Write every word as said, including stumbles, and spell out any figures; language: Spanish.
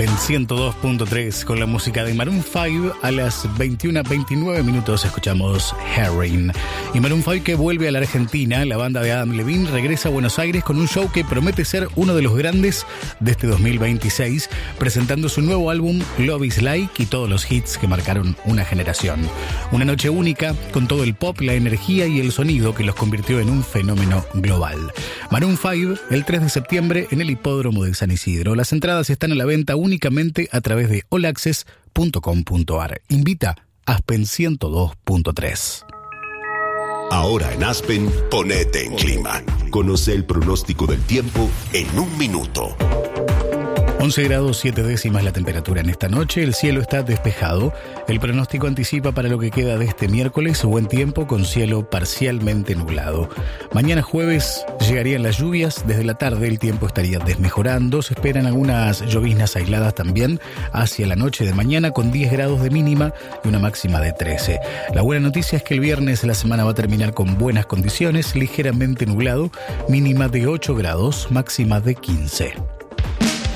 Aspen ciento dos punto tres con la música de Maroon cinco. A las veintiuna veintinueve minutos escuchamos Herring. Y Maroon cinco que vuelve a la Argentina. La banda de Adam Levine regresa a Buenos Aires con un show que promete ser uno de los grandes de este dos mil veintiséis, presentando su nuevo álbum Love is Like y todos los hits que marcaron una generación. Una noche única con todo el pop, la energía y el sonido que los convirtió en un fenómeno global. Maroon cinco el tres de septiembre en el Hipódromo de San Isidro. Las entradas están a la venta únicamente a través de all access punto com punto a r. Invita Aspen ciento dos punto tres. Ahora en Aspen, ponete en clima. Conoce el pronóstico del tiempo en un minuto. once grados siete décimas la temperatura en esta noche, el cielo está despejado. El pronóstico anticipa para lo que queda de este miércoles buen tiempo con cielo parcialmente nublado. Mañana jueves llegarían las lluvias, desde la tarde el tiempo estaría desmejorando. Se esperan algunas lloviznas aisladas también hacia la noche de mañana con diez grados de mínima y una máxima de trece. La buena noticia es que el viernes la semana va a terminar con buenas condiciones, ligeramente nublado, mínima de ocho grados, máxima de quince.